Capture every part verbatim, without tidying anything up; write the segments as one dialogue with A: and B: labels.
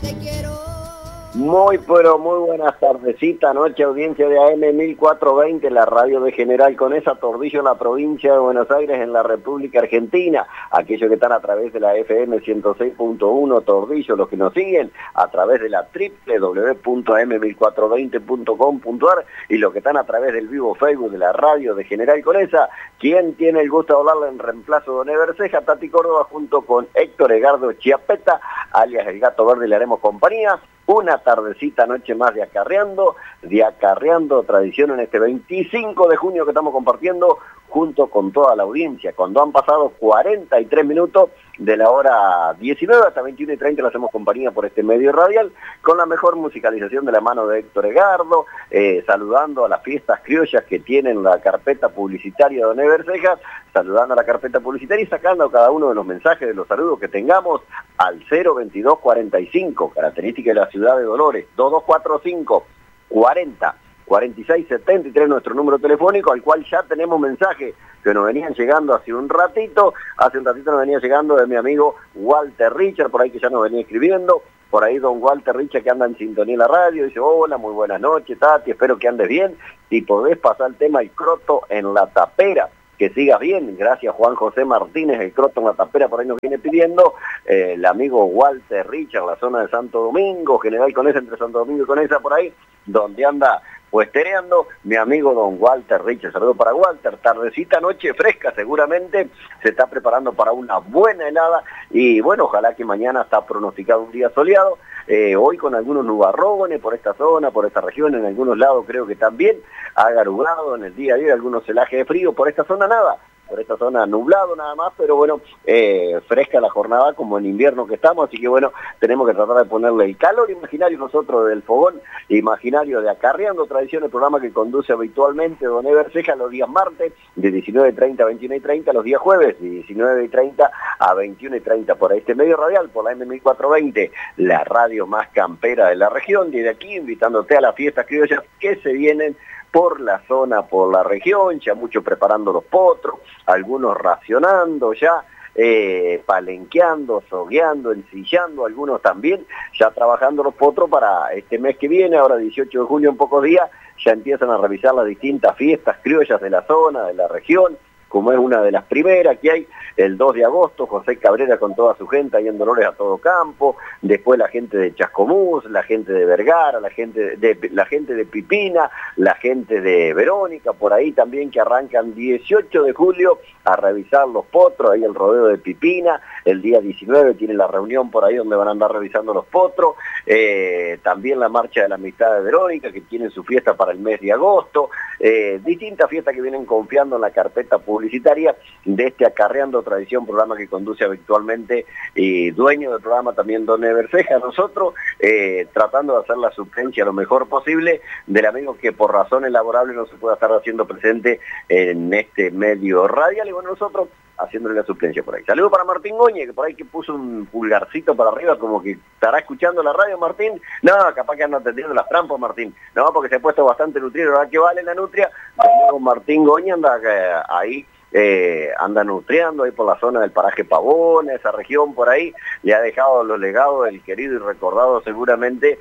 A: Muy, pero muy buenas tardecita, noche, audiencia de A M mil cuatrocientos veinte, la radio de General Conesa, Tordillo, en la provincia de Buenos Aires, en la República Argentina. Aquellos que están a través de la F M ciento seis punto uno Tordillo, los que nos siguen a través de la doble u doble u doble u punto a m mil cuatrocientos veinte punto com punto a r y los que están a través del vivo Facebook de la radio de General Conesa. ¿Quién tiene el gusto de hablarle en reemplazo de Don Ever Ceja? Tati Córdoba, junto con Héctor Egardo Chiapeta, alias El Gato Verde, le haremos compañía. Una tardecita, noche más de Acarreando, de Acarreando Tradición en este veinticinco de junio que estamos compartiendo junto con toda la audiencia. Cuando han pasado cuarenta y tres minutos de la hora diecinueve hasta veintiuno y treinta le hacemos compañía por este medio radial con la mejor musicalización de la mano de Héctor Egardo, eh, saludando a las fiestas criollas que tienen la carpeta publicitaria de Don Ever Cejas, saludando a la carpeta publicitaria y sacando cada uno de los mensajes de los saludos que tengamos al cero veintidós cuarenta y cinco, característica de la ciudad de Dolores, dos dos cuatro cinco cuarenta cuarenta y seis setenta y tres, nuestro número telefónico, al cual ya tenemos mensajes que nos venían llegando hace un ratito. Hace un ratito nos venía llegando de mi amigo Walter Richard, por ahí que ya nos venía escribiendo. Por ahí don Walter Richard, que anda en sintonía en la radio, dice: hola, muy buenas noches, Tati, espero que andes bien. Si podés pasar el tema El Croto en la Tapera, que sigas bien. Gracias, Juan José Martínez, El Croto en la Tapera, por ahí nos viene pidiendo. Eh, el amigo Walter Richard, la zona de Santo Domingo, General Conesa, entre Santo Domingo y Conesa, por ahí, donde anda puestereando mi amigo don Walter Richard. Saludos para Walter. Tardecita, noche fresca, seguramente se está preparando para una buena helada y bueno, ojalá que mañana está pronosticado un día soleado. Eh, hoy con algunos nubarrones por esta zona, por esta región, en algunos lados creo que también ha garugado en el día de hoy, algunos celajes de frío, por esta zona nada. Por esta zona nublado nada más, pero bueno, eh, fresca la jornada como en invierno que estamos, así que bueno, tenemos que tratar de ponerle el calor imaginario nosotros del fogón imaginario de Acarreando Tradición, el programa que conduce habitualmente Don Ever Ceja los días martes de diecinueve y treinta a veintiuno y treinta, los días jueves de diecinueve y treinta a veintiuno y treinta por este medio radial, por la A M mil cuatrocientos veinte, la radio más campera de la región, y de aquí invitándote a las fiestas criollas que se vienen por la zona, por la región, ya muchos preparando los potros, algunos racionando ya, eh, palenqueando, sogueando, ensillando, algunos también ya trabajando los potros para este mes que viene, ahora dieciocho de junio, en pocos días, ya empiezan a revisar las distintas fiestas criollas de la zona, de la región, como es una de las primeras que hay, el dos de agosto, José Cabrera con toda su gente ahí en Dolores a todo campo, después la gente de Chascomús, la gente de Vergara, la gente de, de, la gente de Pipina, la gente de Verónica, por ahí también que arrancan dieciocho de julio a revisar los potros, ahí el rodeo de Pipina, el día diecinueve tiene la reunión por ahí donde van a andar revisando los potros, eh, también la marcha de la amistad de Verónica, que tiene su fiesta para el mes de agosto, eh, distintas fiestas que vienen confiando en la carpeta publicitaria de este Acarreando Tradición, programa que conduce habitualmente y dueño del programa también Don Ever Ceja. Nosotros eh, tratando de hacer la suplencia lo mejor posible del amigo que por razones laborables no se puede estar haciendo presente en este medio radial, y bueno, nosotros haciéndole la suplencia por ahí. Saludos para Martín Goñe, que por ahí que puso un pulgarcito para arriba, como que estará escuchando la radio, Martín. No, capaz que anda atendiendo las trampas, Martín. No, porque se ha puesto bastante nutrido, ¿verdad que vale la nutria? Martín Goñe anda eh, ahí, eh, anda nutriando ahí por la zona del paraje Pavón, esa región por ahí, le ha dejado los legados del querido y recordado seguramente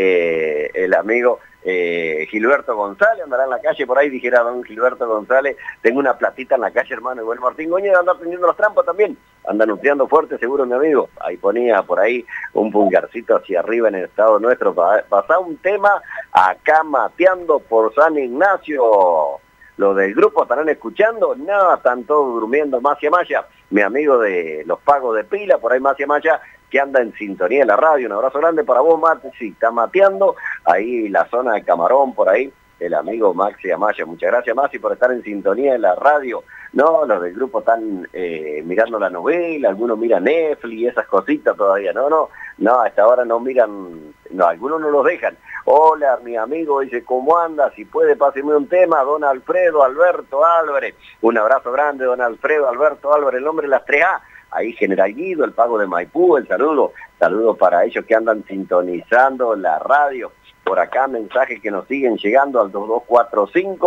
A: eh, el amigo Eh, Gilberto González, andará en la calle por ahí, dijera don Gilberto González, tengo una platita en la calle, hermano, y bueno, Martín Goñez anda aprendiendo las trampas también, anda nutriendo fuerte, seguro mi amigo, ahí ponía por ahí un pulgarcito hacia arriba en el estado nuestro, para pasar un tema acá mateando por San Ignacio. Los del grupo estarán escuchando, no, están todos durmiendo más y maya, mi amigo de los pagos de pila, por ahí más y maya, que anda en sintonía en la radio. Un abrazo grande para vos, Mate, sí, está mateando, ahí la zona de Camarón, por ahí, el amigo Maxi Amaya. Muchas gracias, Maxi, por estar en sintonía en la radio. No, los del grupo están eh, mirando la novela, algunos miran Netflix y esas cositas todavía. No, no, no, a esta hora no miran, no, algunos no los dejan. Hola, mi amigo, dice, ¿cómo anda? Si puede, páseme un tema, don Alfredo Alberto Álvarez. Un abrazo grande, don Alfredo Alberto Álvarez, el nombre de las tres A. Ahí General Guido, el Pago de Maipú, el saludo, saludo para ellos que andan sintonizando la radio. Por acá mensajes que nos siguen llegando al dos dos cuatro cinco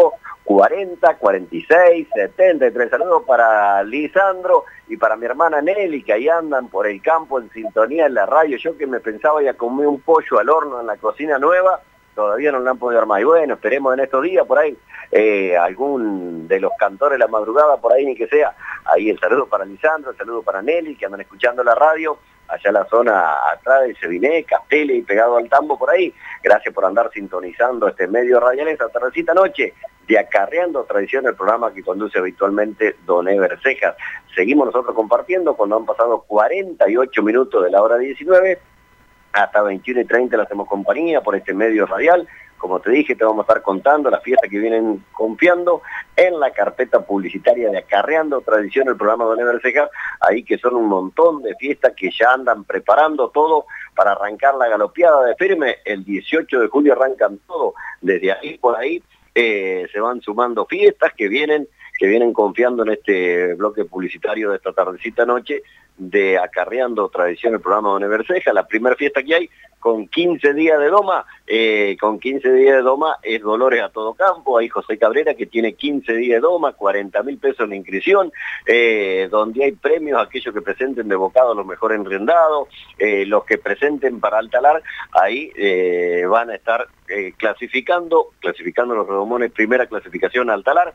A: cuarenta, cuarenta y seis, setenta y tres. Saludos para Lisandro y para mi hermana Nelly, que ahí andan por el campo en sintonía en la radio. Yo que me pensaba ya comer un pollo al horno en la cocina nueva, todavía no lo han podido armar. Y bueno, esperemos en estos días por ahí eh, algún de los cantores de la madrugada, por ahí ni que sea. Ahí el saludo para Lisandro, el saludo para Nelly, que andan escuchando la radio, allá en la zona atrás de Seviné, Castele y pegado al tambo por ahí. Gracias por andar sintonizando este medio radial esta tardecita noche de Acarreando Tradición, el programa que conduce habitualmente Don Ever Cejas. Seguimos nosotros compartiendo cuando han pasado cuarenta y ocho minutos de la hora diecinueve, hasta veintiuno y treinta le hacemos compañía por este medio radial. Como te dije, te vamos a estar contando las fiestas que vienen confiando en la carpeta publicitaria de Acarreando Tradición, el programa de Don Ever Cejas, ahí que son un montón de fiestas que ya andan preparando todo para arrancar la galopeada de firme. El dieciocho de julio arrancan todo, desde ahí por ahí eh, se van sumando fiestas que vienen, que vienen confiando en este bloque publicitario de esta tardecita noche de Acarreando Tradición, el programa de Don Ever Cejas. La primera fiesta que hay con quince días de doma, eh, con quince días de doma es Dolores a todo campo. Ahí José Cabrera, que tiene quince días de doma, cuarenta mil pesos de inscripción, eh, donde hay premios a aquellos que presenten de bocado los mejor enrendados, eh, los que presenten para Altalar, ahí eh, van a estar eh, clasificando, clasificando los redomones, primera clasificación a Altalar,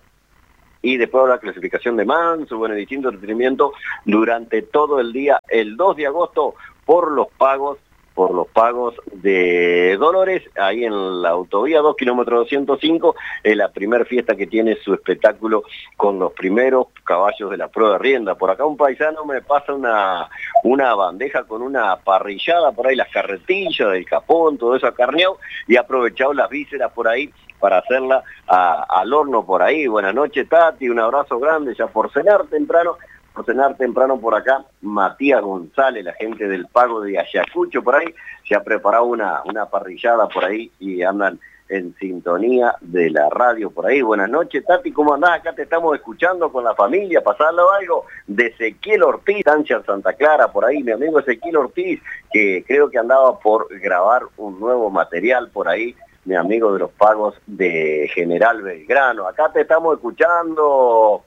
A: y después la clasificación de manso, bueno, distintos entretenimientos durante todo el día, el dos de agosto, por los pagos, por los pagos de Dolores, ahí en la autovía dos, kilómetros doscientos cinco, es la primera fiesta que tiene su espectáculo con los primeros caballos de la prueba de rienda. Por acá un paisano me pasa una, una bandeja con una parrillada, por ahí las carretillas, del capón, todo eso acarneado, y ha aprovechado las vísceras por ahí para hacerla a, al horno por ahí. Buenas noches, Tati, un abrazo grande, ya por cenar temprano, por cenar temprano por acá, Matías González, la gente del Pago de Ayacucho por ahí, se ha preparado una, una parrillada por ahí y andan en sintonía de la radio por ahí. Buenas noches, Tati, ¿cómo andás? Acá te estamos escuchando con la familia, pasarlo algo de Ezequiel Ortiz, Estancia Santa Clara, por ahí, mi amigo Ezequiel Ortiz, que creo que andaba por grabar un nuevo material por ahí, mi amigo de los pagos de General Belgrano. Acá te estamos escuchando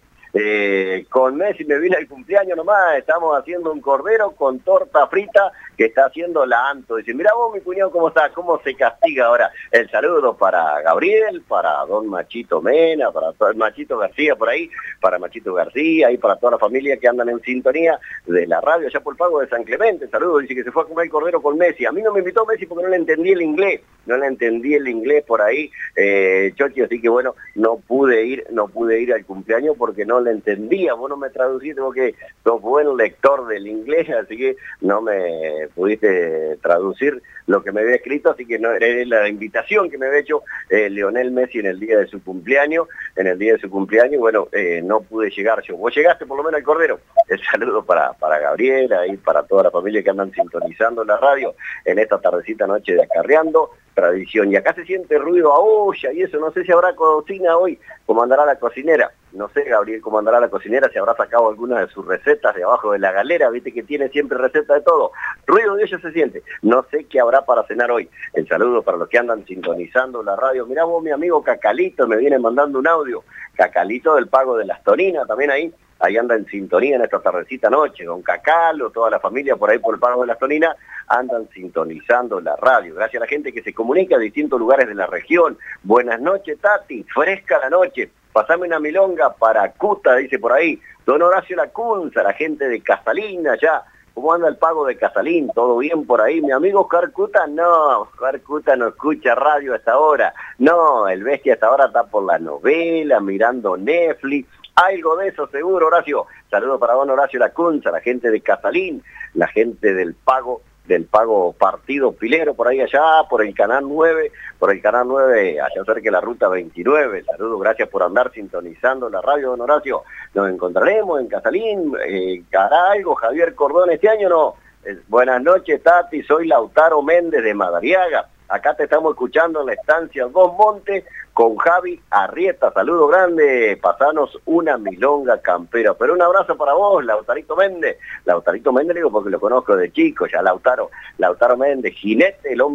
A: eh, con Messi, me vine al cumpleaños nomás, estamos haciendo un cordero con torta frita que está haciendo la Anto. Dice, mira vos mi cuñado cómo está, cómo se castiga ahora. El saludo para Gabriel, para don Machito Mena, para todo Machito García por ahí, para Machito García y para toda la familia que andan en sintonía de la radio allá por el Pago de San Clemente. Saludos, dice que se fue a comer el cordero con Messi. A mí no me invitó Messi porque no le entendí el inglés, no le entendí el inglés por ahí, eh, Chochi, así que bueno, no pude ir, no pude ir al cumpleaños porque no le entendía. Vos no me traduciste porque sos buen lector del inglés, así que no me pudiste traducir lo que me había escrito, así que no era la invitación que me había hecho eh, Lionel Messi en el día de su cumpleaños, en el día de su cumpleaños, bueno, eh, no pude llegar yo. Vos llegaste por lo menos al cordero. El saludo para, para Gabriela y para toda la familia que andan sintonizando la radio en esta tardecita noche de Acarreando Tradición. Y acá se siente ruido a olla y eso, no sé si habrá cocina hoy, cómo andará la cocinera. No sé, Gabriel, cómo andará la cocinera, si habrá sacado alguna de sus recetas de abajo de la galera, viste que tiene siempre receta de todo. Ruido de ella se siente. No sé qué habrá para cenar hoy. El saludo para los que andan sintonizando la radio. Mirá vos, mi amigo Cacalito, me viene mandando un audio. Cacalito del Pago de las Toninas, también ahí. Ahí anda en sintonía en esta tardecita noche. Don Cacalo, toda la familia por ahí por el Pago de las Toninas, andan sintonizando la radio. Gracias a la gente que se comunica de distintos lugares de la región. Buenas noches, Tati. Fresca la noche. Pasame una milonga para Cuta, dice por ahí. Don Horacio Lacunza, la gente de Casalín allá. ¿Cómo anda el Pago de Casalín? ¿Todo bien por ahí? Mi amigo Oscar Cuta, no, Oscar Cuta no escucha radio hasta ahora. No, el bestia hasta ahora está por la novela, mirando Netflix. Algo de eso seguro, Horacio. Saludos para don Horacio Lacunza, la gente de Casalín, la gente del Pago, del Pago Partido Pilero, por ahí allá, por el Canal nueve, por el Canal nueve, allá cerca de la Ruta veintinueve. Saludos, gracias por andar sintonizando la radio, don Horacio. Nos encontraremos en Casalín, eh, hará algo Javier Cordón este año, ¿no? Eh, buenas noches, Tati, soy Lautaro Méndez de Madariaga. Acá te estamos escuchando en la estancia Dos Montes con Javi Arrieta. Saludo grande, pasanos una milonga campera. Pero un abrazo para vos, Lautarito Méndez. Lautarito Méndez, digo porque lo conozco de chico, ya Lautaro. Lautaro Méndez, jinete, el hombre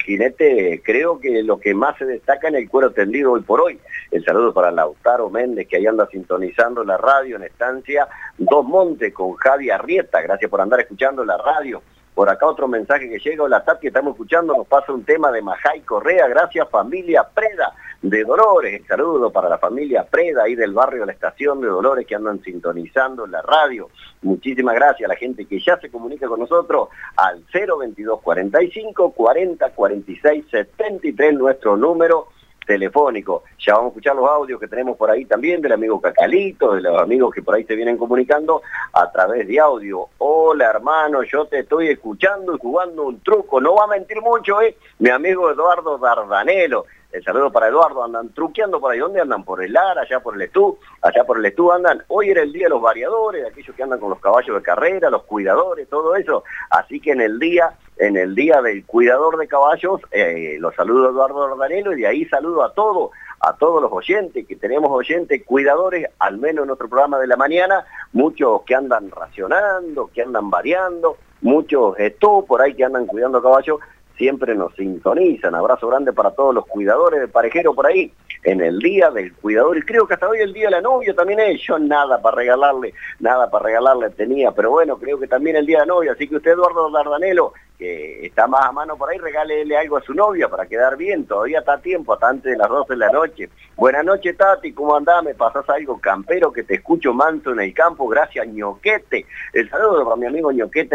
A: jinete creo que lo que más se destaca en el cuero tendido hoy por hoy. El saludo para Lautaro Méndez, que ahí anda sintonizando la radio en Estancia Dos Montes con Javi Arrieta. Gracias por andar escuchando la radio. Por acá otro mensaje que llega: hola Tati, estamos escuchando, nos pasa un tema de Majay Correa, gracias familia Preda de Dolores. El saludo para la familia Preda ahí del barrio de la Estación de Dolores que andan sintonizando la radio. Muchísimas gracias a la gente que ya se comunica con nosotros al cero veintidós cuarenta y cinco cuarenta cuarenta y seis setenta y tres, nuestro número telefónico. Ya vamos a escuchar los audios que tenemos por ahí también del amigo Cacalito, de los amigos que por ahí se vienen comunicando a través de audio. Hola hermano, yo te estoy escuchando y jugando un truco, no va a mentir mucho, eh, mi amigo Eduardo Dardanelo. El saludo para Eduardo, andan truqueando por ahí. ¿Dónde andan? Por el Lara, allá por el Estú, allá por el Estú andan. Hoy era el día de los variadores, de aquellos que andan con los caballos de carrera, los cuidadores, todo eso. Así que en el día, en el día del cuidador de caballos, eh, los saludo a Eduardo Dardanelo y de ahí saludo a todos, a todos los oyentes, que tenemos oyentes cuidadores, al menos en nuestro programa de la mañana, muchos que andan racionando, que andan variando, muchos Estú por ahí que andan cuidando caballos, siempre nos sintonizan. Abrazo grande para todos los cuidadores de parejero por ahí, en el día del cuidador, y creo que hasta hoy el día de la novia también es. Yo nada para regalarle, nada para regalarle tenía, pero bueno, creo que también el día de la novia, así que usted, Eduardo Dardanelo, que está más a mano por ahí, regálele algo a su novia para quedar bien, todavía está a tiempo, hasta antes de las doce de la noche. Buenas noches Tati, ¿cómo andás? ¿Me pasás algo campero que te escucho manso en el campo? Gracias Ñoquete. El saludo para mi amigo Ñoquete